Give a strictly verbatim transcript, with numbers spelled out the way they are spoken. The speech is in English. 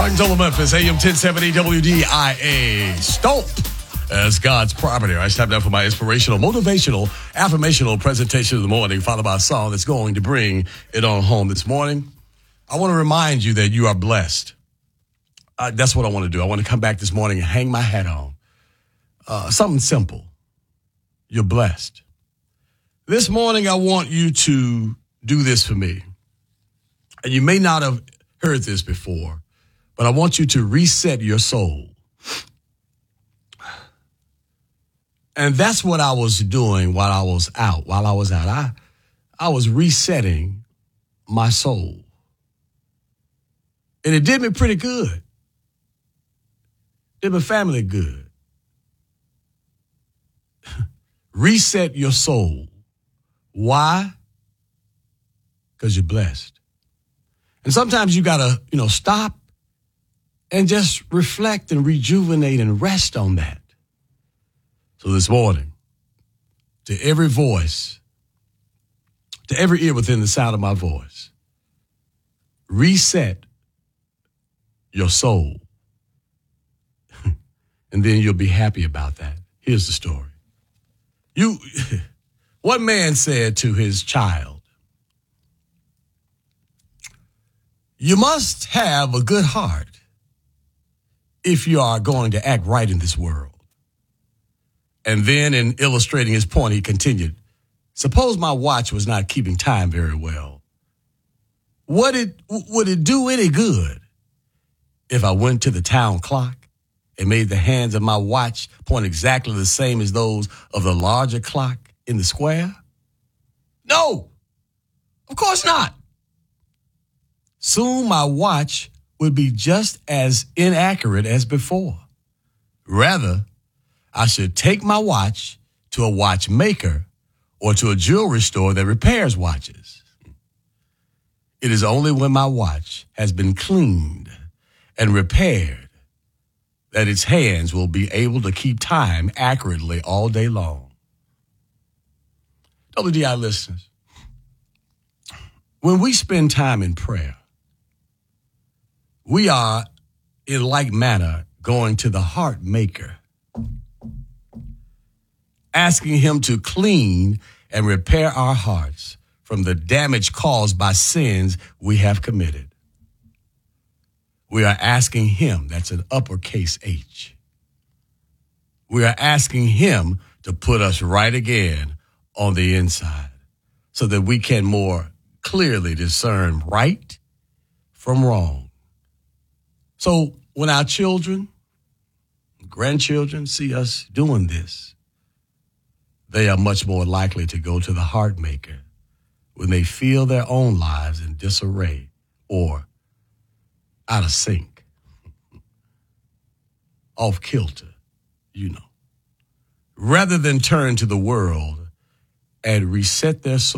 Arkansas, Memphis, A M ten seventy W D I A. Stomp as God's property. I step down for my inspirational, motivational, affirmational presentation of the morning, followed by a song that's going to bring it on home this morning. I want to remind you that you are blessed. Uh, that's what I want to do. I want to come back this morning and hang my hat on. Uh, something simple. You're blessed. This morning, I want you to do this for me. And you may not have heard this before, but I want you to reset your soul. And that's what I was doing while I was out. While I was out, I, I was resetting my soul. And it did me pretty good. Did my family good. Reset your soul. Why? Because you're blessed. And sometimes you got to, you know, stop and just reflect and rejuvenate and rest on that. So this morning, to every voice, to every ear within the sound of my voice, reset your soul. And then you'll be happy about that. Here's the story. You, one man said to his child, "You must have a good heart if you are going to act right in this world." And then, in illustrating his point, he continued, "Suppose my watch was not keeping time very well. Would it, would it do any good if I went to the town clock and made the hands of my watch point exactly the same as those of the larger clock in the square? No, of course not. Soon my watch would be just as inaccurate as before. Rather, I should take my watch to a watchmaker or to a jewelry store that repairs watches. It is only when my watch has been cleaned and repaired that its hands will be able to keep time accurately all day long." W D I listeners, when we spend time in prayer, we are in like manner going to the heart maker, asking him to clean and repair our hearts from the damage caused by sins we have committed. We are asking him, that's an uppercase H. We are asking him to put us right again on the inside so that we can more clearly discern right from wrong. So when our children, grandchildren see us doing this, they are much more likely to go to the heart maker when they feel their own lives in disarray or out of sync, off kilter, you know, rather than turn to the world and reset their soul.